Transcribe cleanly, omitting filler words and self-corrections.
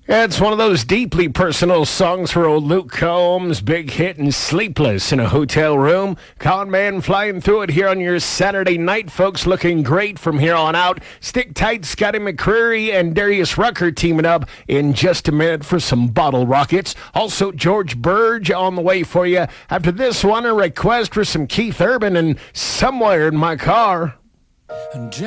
It's one of those deeply personal songs for old Luke Combs, big hit and Sleepless in a Hotel Room. Con Man flying through it here on your Saturday night, folks. Looking great from here on out. Stick tight, Scotty McCreery and Darius Rucker teaming up in just a minute for some Bottle Rockets. Also, George Burge on the way for you. After this one, a request for some Keith Urban and Somewhere in My Car.